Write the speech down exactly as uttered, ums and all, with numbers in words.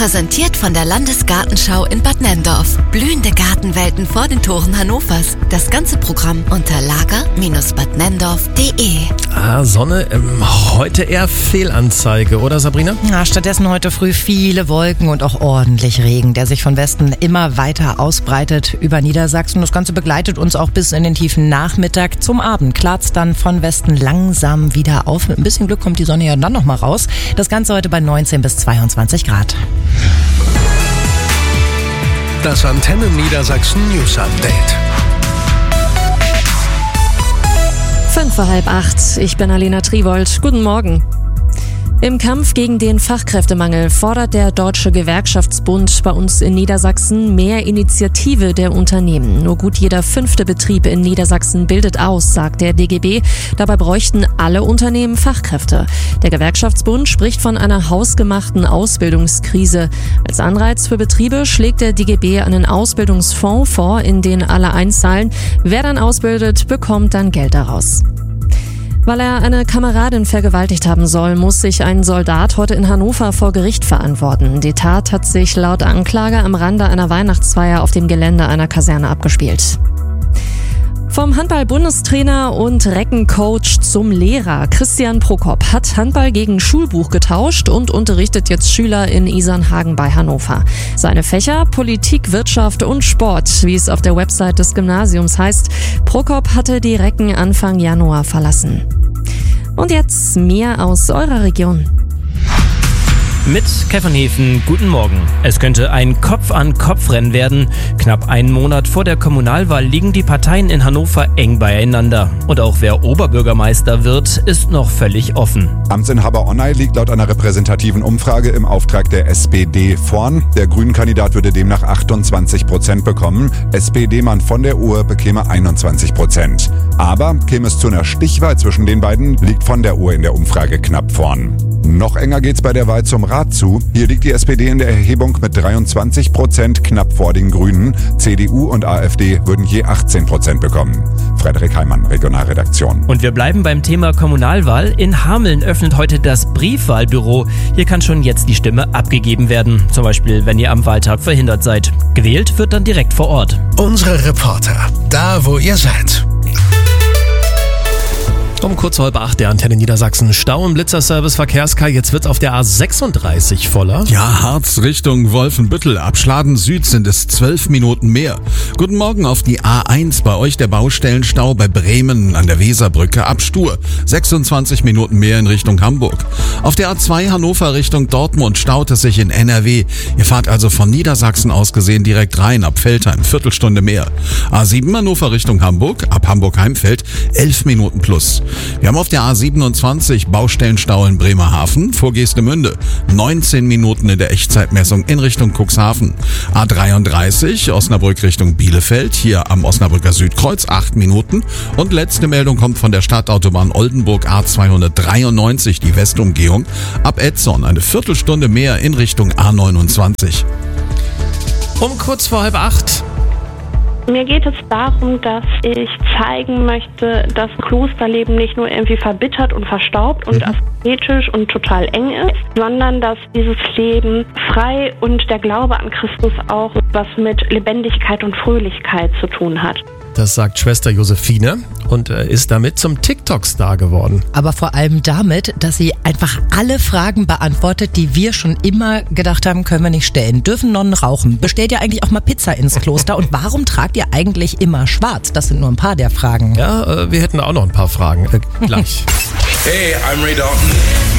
Präsentiert von der Landesgartenschau in Bad Nenndorf. Blühende Gartenwelten vor den Toren Hannovers. Das ganze Programm unter lager Bindestrich bad nenndorf punkt de. Ah, Sonne, ähm, heute eher Fehlanzeige, oder Sabrina? Ja, stattdessen heute früh viele Wolken und auch ordentlich Regen, der sich von Westen immer weiter ausbreitet über Niedersachsen. Das Ganze begleitet uns auch bis in den tiefen Nachmittag. Zum Abend klart's dann von Westen langsam wieder auf. Mit ein bisschen Glück kommt die Sonne ja dann noch mal raus. Das Ganze heute bei neunzehn bis zweiundzwanzig Grad. Das Antenne Niedersachsen News Update. Fünf vor halb acht. Ich bin Alena Triwold. Guten Morgen. Im Kampf gegen den Fachkräftemangel fordert der Deutsche Gewerkschaftsbund bei uns in Niedersachsen mehr Initiative der Unternehmen. Nur gut jeder fünfte Betrieb in Niedersachsen bildet aus, sagt der D G B. Dabei bräuchten alle Unternehmen Fachkräfte. Der Gewerkschaftsbund spricht von einer hausgemachten Ausbildungskrise. Als Anreiz für Betriebe schlägt der D G B einen Ausbildungsfonds vor, in den alle einzahlen. Wer dann ausbildet, bekommt dann Geld daraus. Weil er eine Kameradin vergewaltigt haben soll, muss sich ein Soldat heute in Hannover vor Gericht verantworten. Die Tat hat sich laut Anklage am Rande einer Weihnachtsfeier auf dem Gelände einer Kaserne abgespielt. Vom Handball-Bundestrainer und Reckencoach zum Lehrer. Christian Prokop hat Handball gegen Schulbuch getauscht und unterrichtet jetzt Schüler in Isernhagen bei Hannover. Seine Fächer Politik, Wirtschaft und Sport, wie es auf der Website des Gymnasiums heißt. Prokop hatte die Recken Anfang Januar verlassen. Und jetzt mehr aus eurer Region. Mit Käffernhefen, guten Morgen. Es könnte ein Kopf-an-Kopf-Rennen werden. Knapp einen Monat vor der Kommunalwahl liegen die Parteien in Hannover eng beieinander. Und auch wer Oberbürgermeister wird, ist noch völlig offen. Amtsinhaber Onnay liegt laut einer repräsentativen Umfrage im Auftrag der S P D vorn. Der Grünen-Kandidat würde demnach achtundzwanzig Prozent bekommen. S P D-Mann von der Uhr bekäme einundzwanzig Prozent. Aber käme es zu einer Stichwahl zwischen den beiden, liegt von der Uhr in der Umfrage knapp vorn. Noch enger geht's bei der Wahl zum Rat zu. Hier liegt die S P D in der Erhebung mit dreiundzwanzig Prozent knapp vor den Grünen. C D U und AfD würden je achtzehn Prozent bekommen. Frederik Heimann, Regionalredaktion. Und wir bleiben beim Thema Kommunalwahl. In Hameln öffnet heute das Briefwahlbüro. Hier kann schon jetzt die Stimme abgegeben werden. Zum Beispiel, wenn ihr am Wahltag verhindert seid. Gewählt wird dann direkt vor Ort. Unsere Reporter, da wo ihr seid. Um kurz vor halb acht der Antenne Niedersachsen. Stau im Blitzerservice Verkehrskar. Jetzt wird's auf der A sechsunddreißig voller. Ja, Harz Richtung Wolfenbüttel. Ab Schladen Süd sind es zwölf Minuten mehr. Guten Morgen auf die A eins. Bei euch der Baustellenstau bei Bremen an der Weserbrücke ab Stur. sechsundzwanzig Minuten mehr in Richtung Hamburg. Auf der A zwei Hannover Richtung Dortmund staut es sich in N R W. Ihr fahrt also von Niedersachsen aus gesehen direkt rein ab Veltheim. Viertelstunde mehr. A sieben Hannover Richtung Hamburg. Ab Hamburg-Heimfeld elf Minuten plus. Wir haben auf der A siebenundzwanzig Baustellenstau in Bremerhaven vor Geestemünde. neunzehn Minuten in der Echtzeitmessung in Richtung Cuxhaven. A dreiunddreißig Osnabrück Richtung Bielefeld, hier am Osnabrücker Südkreuz acht Minuten. Und letzte Meldung kommt von der Stadtautobahn Oldenburg A zweihundertdreiundneunzig, die Westumgehung. Ab Etzon eine Viertelstunde mehr in Richtung A neunundzwanzig. Um kurz vor halb acht. Mir geht es darum, dass ich zeigen möchte, dass Klosterleben nicht nur irgendwie verbittert und verstaubt und asketisch und total eng ist, sondern dass dieses Leben frei und der Glaube an Christus auch was mit Lebendigkeit und Fröhlichkeit zu tun hat. Das sagt Schwester Josephine und ist damit zum TikTok-Star geworden. Aber vor allem damit, dass sie einfach alle Fragen beantwortet, die wir schon immer gedacht haben, können wir nicht stellen. Dürfen Nonnen rauchen? Bestellt ihr eigentlich auch mal Pizza ins Kloster? Und warum tragt ihr eigentlich immer schwarz? Das sind nur ein paar der Fragen. Ja, wir hätten auch noch ein paar Fragen. Äh, gleich. Hey, I'm Ray Dalton.